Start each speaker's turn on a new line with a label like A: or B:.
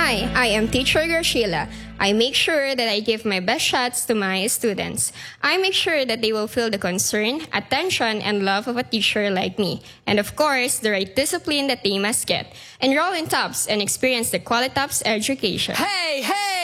A: Hi, I am Teacher Graciela. I make sure that I give my best shots to my students. I make sure that they will feel the concern, attention, and love of a teacher like me. And of course, the right discipline that they must get. Enroll in TOPS and experience the Qualitops education.
B: Hey, hey!